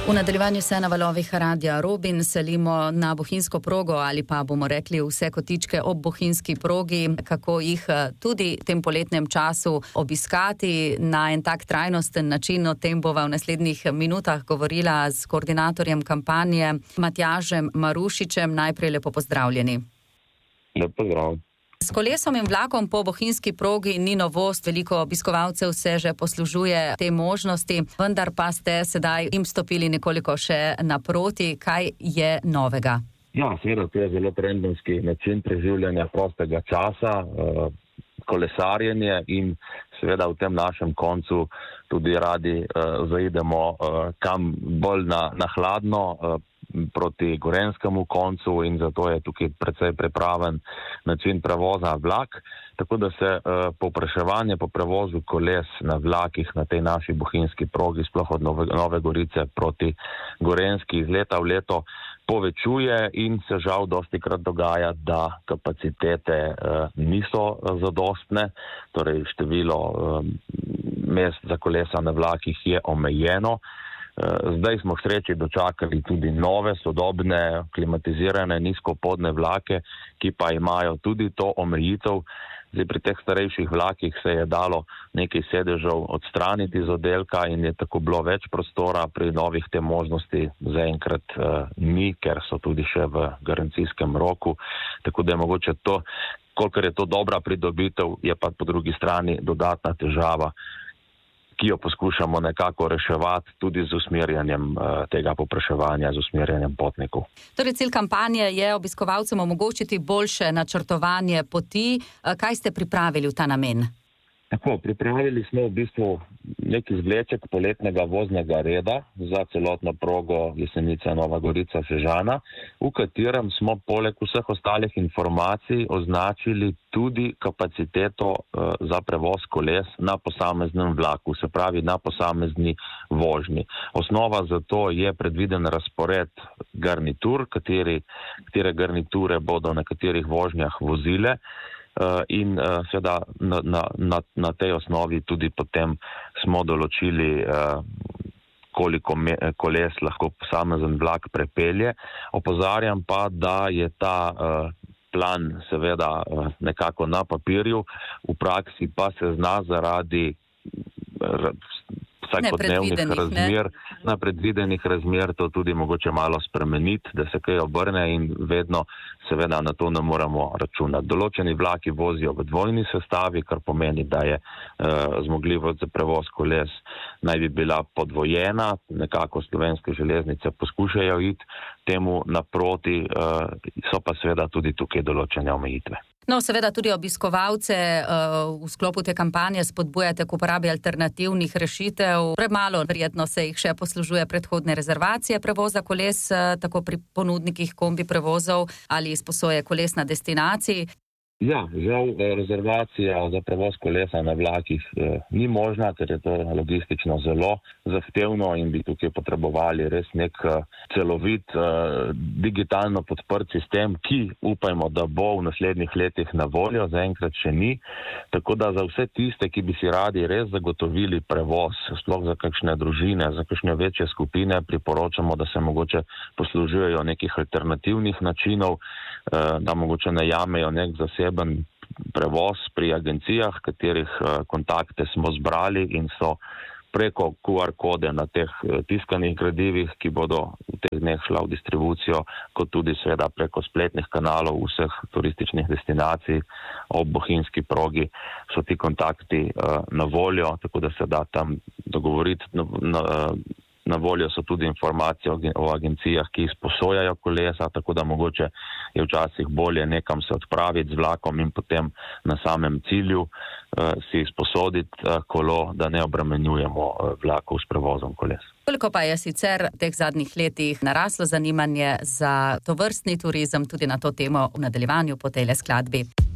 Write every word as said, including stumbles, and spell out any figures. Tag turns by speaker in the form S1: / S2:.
S1: V nadaljevanju se na valovih Radia Robin selimo na bohinjsko progo ali pa bomo rekli vse kotičke ob bohinjski progi, kako jih tudi v tem poletnem času obiskati na en tak trajnosten način. O tem bova v naslednjih minutah govorila s koordinatorjem kampanje Matjažem Marušičem. Najprej lepo pozdravljeni.
S2: Lep pozdrav.
S1: S kolesom in vlakom po bohinjski progi ni novost, veliko obiskovalcev se že poslužuje te možnosti, vendar pa ste sedaj jim stopili nekoliko še naproti. Kaj je novega?
S2: Ja, seveda, to je zelo trendovski način preživljanja prostega časa, eh, kolesarjenje in seveda v tem našem koncu tudi radi eh, zaidemo eh, kam bolj na, na hladno, eh, proti gorenskemu koncu in zato je tukaj precej pripraven način prevoza vlak, tako da se uh, povpraševanje po prevozu koles na vlakih na tej naši bohinjski progi, sploh od Nove, Nove Gorice proti Gorenski iz leta v leto povečuje in se žal dostikrat dogaja, da kapacitete uh, niso zadostne, torej število uh, mest za kolesa na vlakih je omejeno. Zdaj smo v sreči dočakali tudi nove, sodobne, klimatizirane, nizkopodne vlake, ki pa imajo tudi to omejitev. Zdaj pri teh starejših vlakih se je dalo nekaj sedežev odstraniti iz oddelka in je tako bilo več prostora, pri novih te možnosti zaenkrat uh, ni, ker so tudi še v garancijskem roku. Tako da je mogoče to, kolikor je to dobra pridobitev, je pa po drugi strani dodatna težava, ki jo poskušamo nekako reševati tudi z usmerjanjem uh, tega povpraševanja, z usmerjanjem potnikov.
S1: Torej, cilj kampanje je obiskovalcem omogočiti boljše načrtovanje poti. Kaj ste pripravili v ta namen?
S2: Tako, pripravili smo v bistvu nek izvleček poletnega voznega reda za celotno progo Jesenice, Nova Gorica, Sežana, v katerem smo poleg vseh ostalih informacij označili tudi kapaciteto uh, za prevoz koles na posameznem vlaku, se pravi na posamezni vožnji. Osnova za to je predviden razpored garnitur, kateri, katere garniture bodo na katerih vožnjah vozile. Uh, in uh, seveda na, na, na, na tej osnovi tudi potem smo določili, uh, koliko me, koles lahko posamezen vlak prepelje. Opozarjam pa, da je ta uh, plan seveda uh, nekako na papirju, v praksi pa se zna zaradi uh, vsakodnevnih razmer, ne? na predvidenih razmer to tudi mogoče malo spremeniti, da se kaj obrne in vedno seveda na to ne moramo računati. Določeni vlaki vozijo v dvojni sestavi, kar pomeni, da je uh, zmogljivost za prevoz koles naj bi bila podvojena, nekako slovenske železnice poskušajo iti temu naproti, uh, so pa seveda tudi tukaj določene omejitve.
S1: No, seveda tudi obiskovalce uh, v sklopu te kampanje spodbujate k uporabi alternativnih rešitev. Premalo verjetno se jih še poslužuje predhodne rezervacije prevoza koles, uh, tako pri ponudnikih kombi prevozov ali izposoje koles na destinaciji.
S2: Ja, žal rezervacija za prevoz kolesa na vlakih eh, ni možna, ker je to logistično zelo zahtevno in bi tukaj potrebovali res nek eh, celovit eh, digitalno podprt sistem, ki upajmo, da bo v naslednjih letih na voljo, zaenkrat še ni. Tako da za vse tiste, ki bi si radi res zagotovili prevoz, sploh za kakšne družine, za kakšne večje skupine, priporočamo, da se mogoče poslužujejo nekih alternativnih načinov, eh, da mogoče najamejo nek zasebni prevoz pri agencijah, katerih kontakte smo zbrali in so preko Q R kode na teh tiskanih gradivih, ki bodo v teh dneh šla v distribucijo, kot tudi seveda preko spletnih kanalov vseh turističnih destinacij ob bohinjski progi, so ti kontakti uh, na voljo, tako da se da tam dogovoriti. Na, na, na voljo so tudi informacije o, o agencijah, ki izposojajo kolesa, tako da mogoče je včasih bolje nekam se odpraviti z vlakom in potem na samem cilju uh, si izposoditi uh, kolo, da ne obremenjujemo uh, vlakov s prevozom koles.
S1: Koliko pa je sicer v teh zadnjih letih naraslo zanimanje za tovrstni turizem, tudi na to temo v nadaljevanju po tej skladbi.